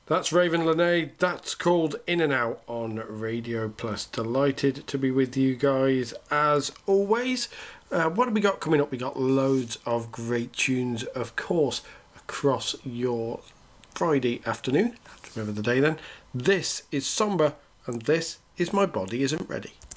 That's Raven Lene. That's called In and Out on Radio Plus. Delighted to be with you guys as always. What have we got coming up? We got loads of great tunes, of course, across your Friday afternoon. Have to remember the day then. This is Somber, and this is My Body Isn't Ready.